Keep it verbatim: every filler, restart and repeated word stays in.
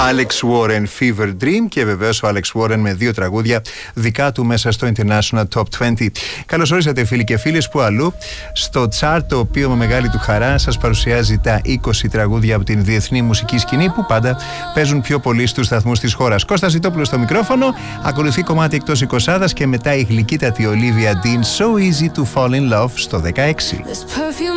Alex Warren, Fever Dream, και βεβαίως ο Alex Warren με δύο τραγούδια δικά του μέσα στο International Top είκοσι. Καλώς ορίσατε φίλοι και φίλες που αλλού στο chart, το οποίο με μεγάλη του χαρά σας παρουσιάζει τα είκοσι τραγούδια από την διεθνή μουσική σκηνή που πάντα παίζουν πιο πολύ στους σταθμούς της χώρας. Κώστας Ζητόπουλος στο μικρόφωνο, ακολουθεί κομμάτι εκτός εικοσάδας και μετά η γλυκύτατη Olivia Dean, So Easy to Fall in Love στο δεκαέξι.